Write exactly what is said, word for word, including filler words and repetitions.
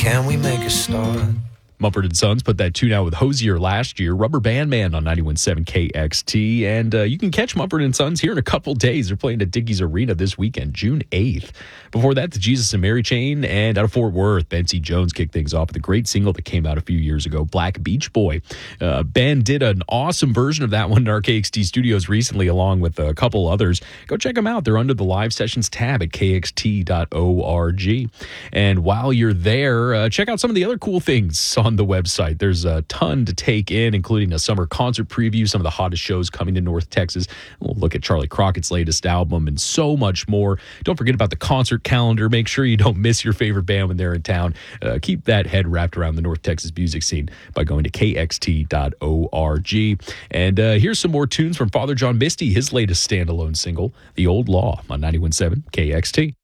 can we make a start? Mumford and Sons put that tune out with Hosier last year. Rubber Band Man on ninety-one point seven K X T. And uh, you can catch Mumford and Sons here in a couple days. They're playing at Dickies Arena this weekend, June eighth. Before that, the Jesus and Mary Chain. And out of Fort Worth, Bensie Jones kicked things off with a great single that came out a few years ago, Black Beach Boy. Uh, Ben did an awesome version of that one in our K X T studios recently, along with a couple others. Go check them out. They're under the Live Sessions tab at K X T dot org. And while you're there, uh, check out some of the other cool things on the website. There's a ton to take in, including a summer concert preview, some of the hottest shows coming to North Texas. We'll look at Charlie Crockett's latest album and so much more. Don't forget about the concert calendar. Make sure you don't miss your favorite band when they're in town. Uh, keep that head wrapped around the North Texas music scene by going to K X T dot org. And uh, here's some more tunes from Father John Misty, his latest standalone single, The Old Law, on ninety-one point seven K X T.